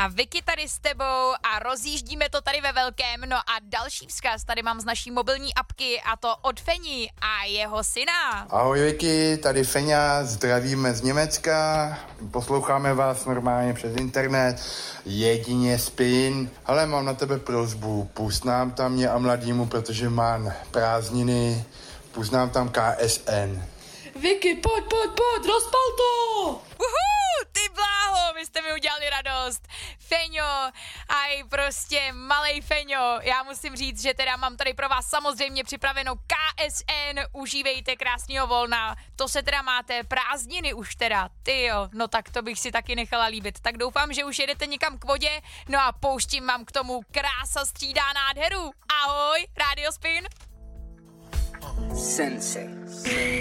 A Vicky tady s tebou a rozjíždíme to tady ve velkém. No a další vzkaz tady mám z naší mobilní apky a to od Feni a jeho syna. Ahoj Vicky, tady Feňa, zdravíme z Německa, posloucháme vás normálně přes internet, jedině Spin. Ale mám na tebe prosbu, pusť nám tam mě a mladýmu, protože mám prázdniny, pusť nám tam KSN. Vicky, pojď, rozpal to! Ty bláho, vy jste mi udělali radost. Feňo, aj prostě malej Feňo, já musím říct, že teda mám tady pro vás samozřejmě připraveno KSN, užívejte krásného volna, to se teda máte, prázdniny už teda, tyjo, no tak to bych si taky nechala líbit, tak doufám, že už jedete někam k vodě, no a pouštím vám k tomu Krása střídá nádheru. Ahoj, Radio Spin. Sensei.